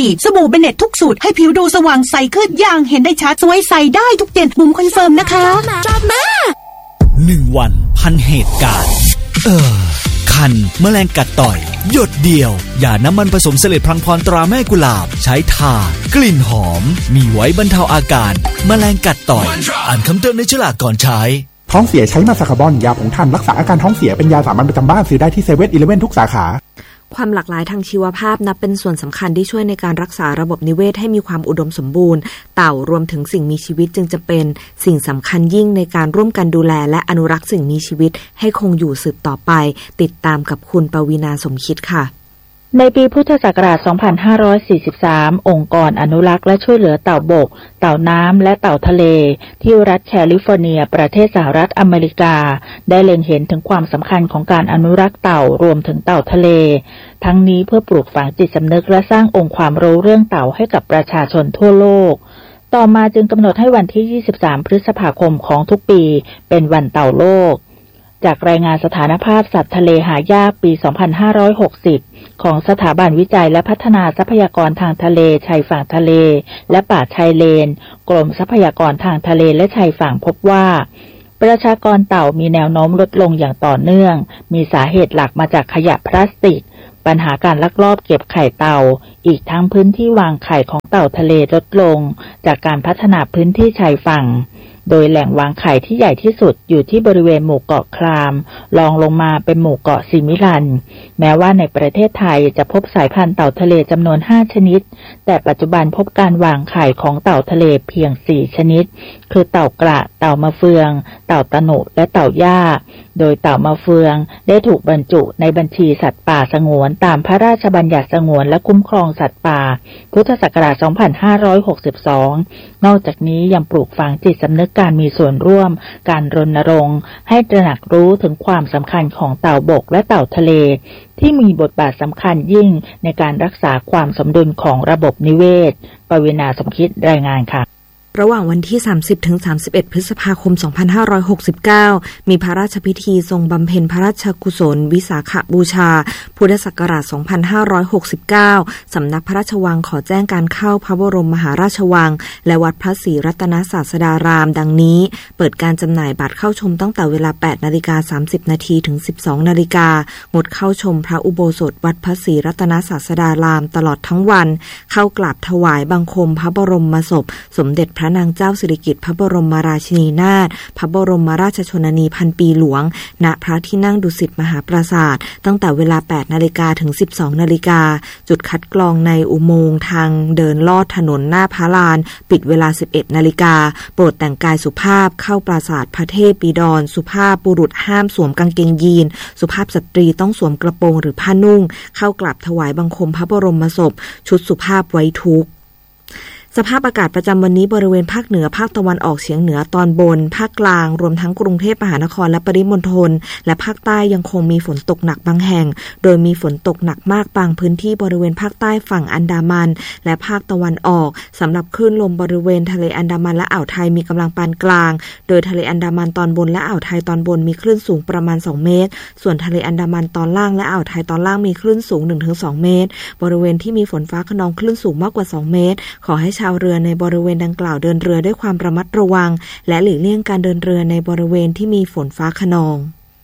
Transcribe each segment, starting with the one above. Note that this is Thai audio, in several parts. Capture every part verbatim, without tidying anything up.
ดีสบู่เบเน็ตทุกสูตรให้ผิวดูสว่างใสขึ้นอย่างเห็นได้ชัดสวยใสได้ทุกเย็นบุ๋มคอนเฟิร์มนะคะจับมาหนึ่งวันพันเหตุการณ์เออคันแมลงกัดต่อยหยดเดียวยาน้ำมันผสมเสลดพลังพรตราแม่กุหลาบใช้ทากลิ่นหอมมีไว้บรรเทาอาการแมลงกัดต่อยอ่านคำเตือนในฉลากก่อนใช้ท้องเสียใช้มาซาคาบอนยาผงทันรักษาอาการท้องเสียเป็นยาสามัญประจำบ้านซื้อได้ที่เซเว่นอีเลฟเว่นทุกสาขาความหลากหลายทางชีวภาพนับเป็นส่วนสำคัญที่ช่วยในการรักษาระบบนิเวศให้มีความอุดมสมบูรณ์เต่ารวมถึงสิ่งมีชีวิตจึงจะเป็นสิ่งสำคัญยิ่งในการร่วมกันดูแลและอนุรักษ์สิ่งมีชีวิตให้คงอยู่สืบต่อไปติดตามกับคุณปวีณาสมคิดค่ะในปีพุทธศักราช สองพันห้าร้อยสี่สิบสาม องค์กรอนุรักษ์และช่วยเหลือเต่าบก เต่าน้ำและเต่าทะเลที่รัฐแคลิฟอร์เนียประเทศสหรัฐอเมริกาได้เล็งเห็นถึงความสำคัญของการอนุรักษ์เต่ารวมถึงเต่าทะเลทั้งนี้เพื่อปลูกฝังจิตสำนึกและสร้างองค์ความรู้เรื่องเต่าให้กับประชาชนทั่วโลกต่อมาจึงกำหนดให้วันที่ ยี่สิบสาม พฤษภาคมของทุกปีเป็นวันเต่าโลกจากรายงานสถานภาพสัตว์ทะเลหายากปี สองพันห้าร้อยหกสิบ ของสถาบันวิจัยและพัฒนาทรัพยากรทางทะเลชายฝั่งทะเลและป่าชายเลนกรมทรัพยากรทางทะเลและชายฝั่งพบว่าประชากรเต่ามีแนวโน้มลดลงอย่างต่อเนื่องมีสาเหตุหลักมาจากขยะพลาสติกปัญหาการลักลอบเก็บไข่เต่าอีกทั้งพื้นที่วางไข่ของเต่าทะเลลดลงจากการพัฒนาพื้นที่ชายฝั่งโดยแหล่งวางไข่ที่ใหญ่ที่สุดอยู่ที่บริเวณหมู่เกาะครามรองลงมาเป็นหมู่เกาะซิมิลันแม้ว่าในประเทศไทยจะพบสายพันธุ์เต่าทะเลจำนวนห้าชนิดแต่ปัจจุบันพบการวางไข่ของเต่าทะเลเพียงสี่ชนิดคือเต่ากระเต่ามะเฟืองเต่าตะหนุและเต่าย่าโดยเต่ามะเฟืองได้ถูกบรรจุในบัญชีสัตว์ป่าสงวนตามพระราชบัญญัติสงวนและคุ้มครองสัตว์ป่าพุทธศักราช สองพันห้าร้อยหกสิบสอง นอกจากนี้ยังปลูกฝังจิตสำนึกการมีส่วนร่วมการรณรงค์ให้ตระหนักรู้ถึงความสำคัญของเต่าบกและเต่าทะเลที่มีบทบาทสำคัญยิ่งในการรักษาความสมดุลของระบบนิเวศปวีณาสมคิดรายงานค่ะระหว่างวันที่ สามสิบถึงสามสิบเอ็ด พฤษภาคม สองพันห้าร้อยหกสิบเก้า มีพระราชพิธีทรงบำเพ็ญพระราชกุศลวิสาขบูชาพุทธศักราช สองพันห้าร้อยหกสิบเก้า สำนักพระราชวังขอแจ้งการเข้าพระบรมมหาราชวังและวัดพระศรีรัตนศาสดารามดังนี้เปิดการจำหน่ายบัตรเข้าชมตั้งแต่เวลา แปดนาฬิกาสามสิบนาที ถึง สิบสองนาฬิกางดเข้าชมพระอุโบสถวัดพระศรีรัตนศาสดารามตลอดทั้งวันเข้ากราบถวายบังคมพระบรมศพสมเด็จพระนางเจ้าสิริกิติ์พระบรมราชินีนาถพระบรมราชชนนีพันปีหลวงณพระที่นั่งดุสิตมหาปราสาทตั้งแต่เวลา แปดนาฬิกา ถึง สิบสองนาฬิกาจุดคัดกรองในอุโมงค์ทางเดินลอดถนนหน้าพระลานปิดเวลา สิบเอ็ดนาฬิกาโปรดแต่งกายสุภาพเข้าปราสาทพระเทพบิดรสุภาพบุรุษห้ามสวมกางเกงยีนสุภาพสตรีต้องสวมกระโปรงหรือผ้านุ่งเข้ากราบถวายบังคมพระบรมศพชุดสุภาพไว้ทุกข์สภาพอากาศประจำวันนี้บริเวณภาคเหนือภาคตะวันออกเฉียงเหนือตอนบนภาคกลางรวมทั้งกรุงเทพมหานครและปริมณฑลและภาคใต้ยังคงมีฝนตกหนักบางแห่งโดยมีฝนตกหนักมากบางพื้นที่บริเวณภาคใต้ฝั่งอันดามันและภาคตะวันออกสำหรับคลื่นลมบริเวณทะเลอันดามันและอ่าวไทยมีกำลังปานกลางโดยทะเลอันดามันตอนบนและอ่าวไทยตอนบนมีคลื่นสูงประมาณสองเมตรส่วนทะเลอันดามันตอนล่างและอ่าวไทยตอนล่างมีคลื่นสูง หนึ่งถึงสองเมตรบริเวณที่มีฝนฟ้าคะนองคลื่นสูงมากกว่าสองเมตรขอให้ชาวเรือในบริเวณดังกล่าวเดินเรือด้วยความระมัดระวังและหลีกเลี่ยงการเดินเรือในบริเวณที่มีฝนฟ้าคะนอง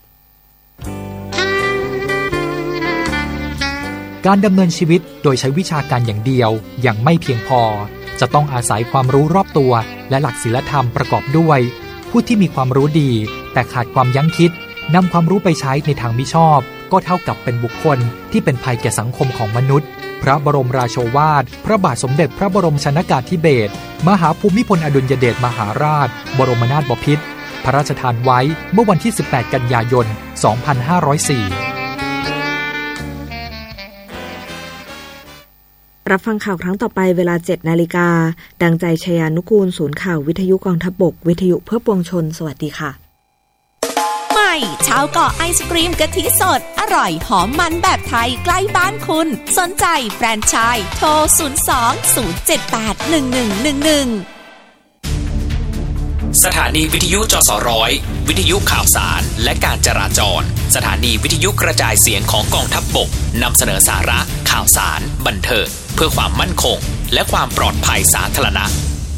การดำเนินชีวิตโดยใช้วิชาการอย่างเดียวยังไม่เพียงพอจะต้องอาศัยความรู้รอบตัวและหลักศีลธรรมประกอบด้วยผู้ที่มีความรู้ดีแต่ขาดความยั้งคิดนำความรู้ไปใช้ในทางมิชอบก็เท่ากับเป็นบุคคลที่เป็นภัยแก่สังคมของมนุษย์พระบรมราโชวาทพระบาทสมเด็จพระบรมชนกาธิเบศรมหาภูมิพลอดุลยเดชมหาราชบรมนาถบพิตรพระราชทานไว้เมื่อวันที่สิบแปดกันยายนสองพันห้าร้อยสี่รับฟังข่าวครั้งต่อไปเวลา เจ็ดนาฬิกาดังใจชยานุกูลศูนย์ข่าววิทยุกองทัพบกวิทยุเพื่อปวงชนสวัสดีค่ะใหม่ชาวเกาะไอศกรีมกะทิสดอร่อยหอมมันแบบไทยใกล้บ้านคุณสนใจแฟรนไชส์โทรศูนย์ สอง ศูนย์ เจ็ด แปด หนึ่ง หนึ่ง หนึ่ง หนึ่งสถานีวิทยุจสร้อยวิทยุข่าวสารและการจราจรสถานีวิทยุกระจายเสียงของกองทัพบกนำเสนอสาระข่าวสารบันเทิงเพื่อความมั่นคงและความปลอดภัยสาธารณะ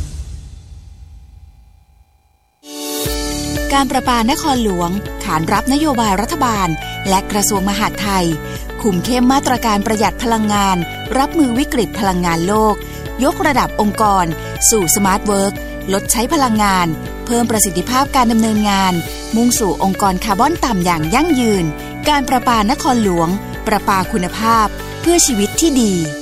การประปานครหลวงขานรับนโยบายรัฐบาลและกระทรวงมหาดไทยคุมเข้มมาตรการประหยัดพลังงานรับมือวิกฤตพลังงานโลกยกระดับองค์กรสู่สมาร์ทเวิร์คลดใช้พลังงานเพิ่มประสิทธิภาพการดำเนินงานมุ่งสู่องค์กรคาร์บอนต่ำอย่างยั่งยืนการประปานครหลวงประปาคุณภาพเพื่อชีวิตที่ดี